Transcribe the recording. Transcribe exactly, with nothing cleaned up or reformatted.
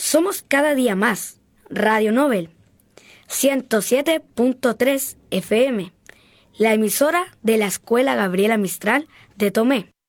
Somos cada día más. Radio Nobel. ciento siete punto tres F M. La emisora de la Escuela Gabriela Mistral de Tomé.